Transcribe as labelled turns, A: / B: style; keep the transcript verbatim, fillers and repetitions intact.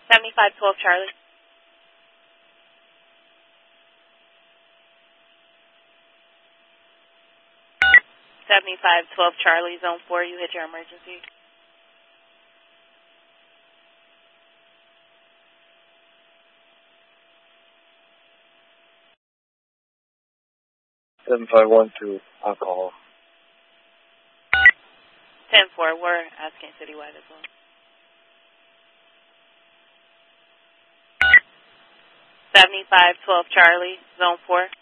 A: seventy-five twelve Charlie. seventy-five twelve Charlie, Zone four, you hit your emergency.
B: seven five one two, alcohol.
A: ten four, we're asking citywide as well. seventy-five twelve Charlie, Zone four.